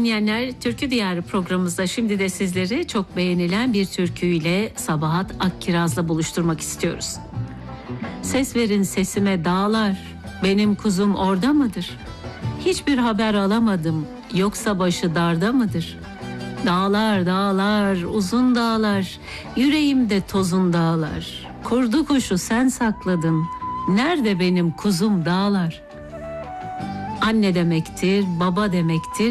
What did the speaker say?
dinleyenler, Türkü Diyarı programımızda şimdi de sizleri çok beğenilen bir türküyle Sabahat Akkiraz'la buluşturmak istiyoruz. Ses verin sesime dağlar, benim kuzum orada mıdır? Hiçbir haber alamadım, yoksa başı darda mıdır? Dağlar dağlar, uzun dağlar, yüreğimde tozun dağlar. Kurdu kuşu sen sakladın, nerede benim kuzum dağlar? Anne demektir, baba demektir.